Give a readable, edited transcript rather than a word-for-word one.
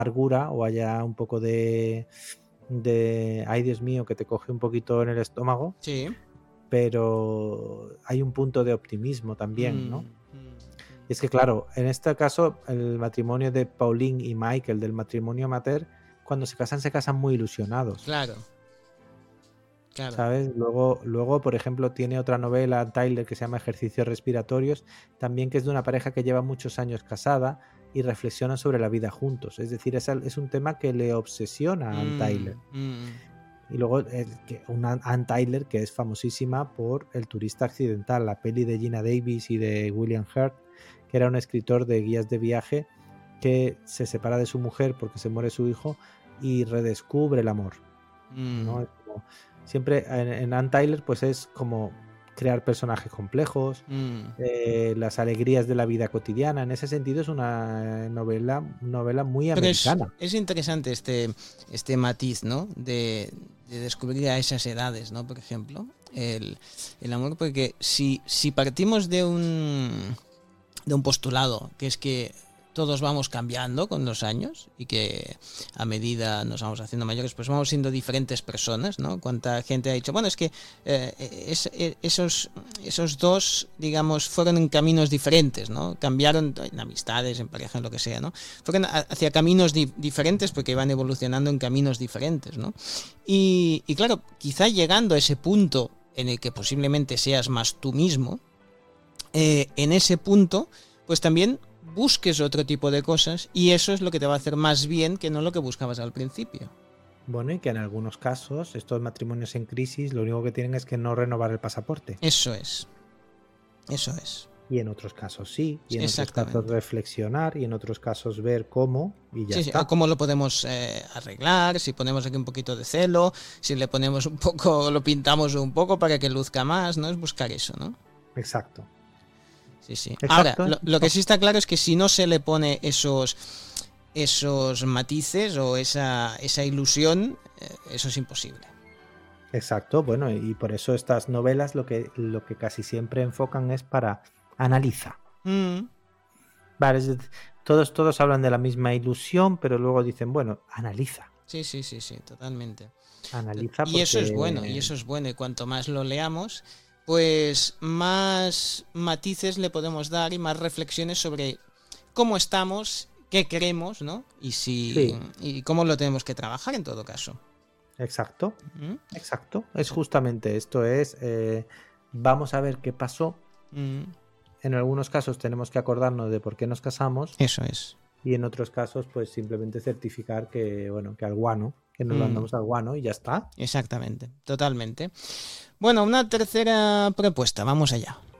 amargura o haya un poco de ay Dios mío, que te coge un poquito en el estómago, Sí. pero hay un punto de optimismo también, ¿no? Y es que claro, en este caso el matrimonio de Pauline y Michael, del matrimonio amateur, cuando se casan muy ilusionados, Claro. ¿sabes? Luego, por ejemplo, tiene otra novela, Tyler, que se llama Ejercicios Respiratorios, también, que es de una pareja que lleva muchos años casada y reflexionan sobre la vida juntos. Es decir, es un tema que le obsesiona a Ann Tyler. Y luego Ann Tyler, que es famosísima por El turista accidental, la peli de Gina Davis y de William Hurt, que era un escritor de guías de viaje que se separa de su mujer porque se muere su hijo y redescubre el amor, ¿no? Es como, siempre en Ann Tyler pues es como crear personajes complejos, las alegrías de la vida cotidiana. En ese sentido es una novela muy Pero americana. es interesante este matiz, ¿no? De descubrir a esas edades, ¿no? Por ejemplo, el amor, porque si partimos de un postulado, que es que todos vamos cambiando con los años y que a medida nos vamos haciendo mayores, pues vamos siendo diferentes personas, ¿no? Cuánta gente ha dicho, bueno, es que esos dos, digamos, fueron en caminos diferentes, ¿no? Cambiaron en amistades, en pareja, en lo que sea, ¿no? Fueron hacia caminos diferentes porque iban evolucionando en caminos diferentes, ¿no? Y claro, quizá llegando a ese punto en el que posiblemente seas más tú mismo, en ese punto, pues también busques otro tipo de cosas y eso es lo que te va a hacer más bien que no lo que buscabas al principio. Bueno, y que en algunos casos estos matrimonios en crisis lo único que tienen es que no renovar el pasaporte. Eso es. Y en otros casos sí, y en otros casos reflexionar, y en otros casos ver cómo, y ya está. Sí, cómo lo podemos arreglar, si ponemos aquí un poquito de celo, si le ponemos un poco, lo pintamos un poco para que luzca más, ¿no? Es buscar eso, ¿no? Exacto. Sí. Exacto. Ahora, lo que sí está claro es que si no se le pone esos matices o esa ilusión, eso es imposible. Exacto, bueno, y por eso estas novelas lo que casi siempre enfocan es para analiza. Vale, todos hablan de la misma ilusión, pero luego dicen, bueno, analiza. Sí, totalmente. Analiza y porque... eso es bueno, y cuanto más lo leamos, pues más matices le podemos dar y más reflexiones sobre cómo estamos, qué queremos, ¿no? Y cómo lo tenemos que trabajar en todo caso. Exacto. Es justamente esto, es vamos a ver qué pasó. En algunos casos tenemos que acordarnos de por qué nos casamos. Eso es. Y en otros casos, pues simplemente certificar que, bueno, que al guano, que nos mandamos al guano y ya está. Exactamente, totalmente. Bueno, una tercera propuesta, vamos allá.